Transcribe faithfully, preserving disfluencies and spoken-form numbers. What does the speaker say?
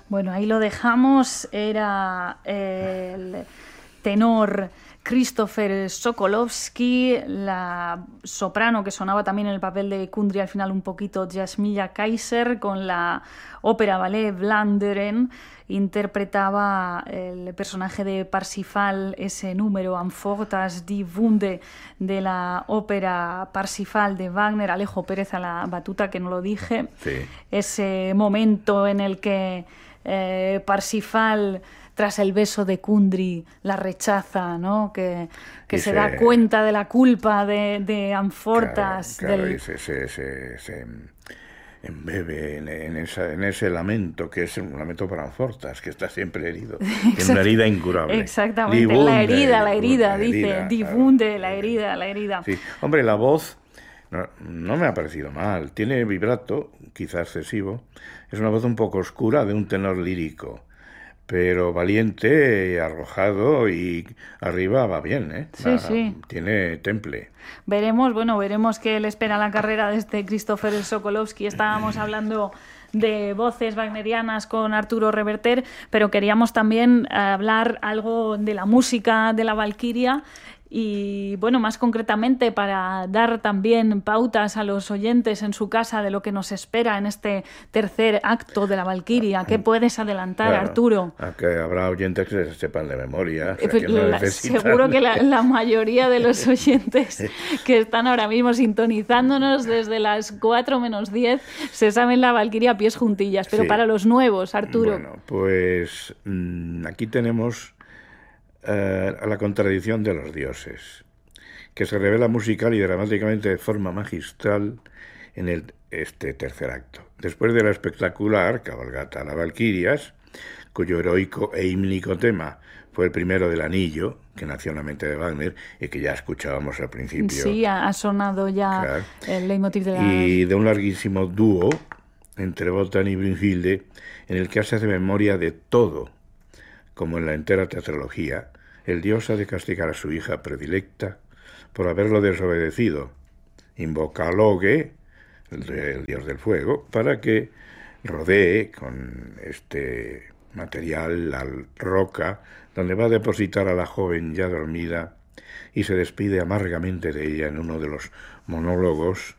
Bueno, ahí lo dejamos. Era el tenor Krzysztofer Sokołowski, la soprano que sonaba también en el papel de Kundry al final un poquito, Jasmilla Kaiser, con la ópera ballet Vlaanderen. Interpretaba el personaje de Parsifal, ese número Amfortas die Wunde de la ópera Parsifal de Wagner, Alejo Pérez a la batuta, que no lo dije. Sí. Ese momento en el que eh, Parsifal, tras el beso de Kundry, la rechaza, ¿no? Que, que se, se da cuenta de la culpa de, de Amfortas. Claro, claro, del... y se, se, se, se embebe en, en, esa, en ese lamento, que es un lamento para Amfortas, que está siempre herido. Es una herida incurable. Exactamente, Divunde, la herida, la herida, la dice, herida, divunde, claro. la herida, la herida. Sí. Hombre, la voz no, no me ha parecido mal. Tiene vibrato, quizá excesivo. Es una voz un poco oscura de un tenor lírico, pero valiente, arrojado, y arriba va bien, ¿eh? Sí, va, sí. Tiene temple. Veremos, bueno, veremos qué le espera la carrera de este Krzysztofer Sokołowski. Estábamos hablando de voces wagnerianas con Arturo Reverter, pero queríamos también hablar algo de la música de la Valquiria. Y bueno, más concretamente para dar también pautas a los oyentes en su casa de lo que nos espera en este tercer acto de la Valquiria. ¿Qué puedes adelantar, Claro, Arturo? Que habrá oyentes que se sepan de memoria. O sea, que no La, necesitan... Seguro que la, la mayoría de los oyentes que están ahora mismo sintonizándonos desde las cuatro menos diez se saben la Valquiria a pies juntillas. Pero Sí. para los nuevos, Arturo. Bueno, pues mmm, aquí tenemos Uh, a la contradicción de los dioses, que se revela musical y dramáticamente de forma magistral en el, este tercer acto. Después de la espectacular cabalgata a las Valquirias, cuyo heroico e hímnico tema fue el primero del Anillo, que nació en la mente de Wagner y que ya escuchábamos al principio. Sí, ha sonado ya claro. El leitmotiv de la... Y de un larguísimo dúo entre Wotan y Brünnhilde, en el que se hace memoria de todo, como en la entera teatrología. El dios ha de castigar a su hija predilecta por haberlo desobedecido. Invoca a Loge, el, el dios del fuego, para que rodee con este material la roca donde va a depositar a la joven ya dormida y se despide amargamente de ella en uno de los monólogos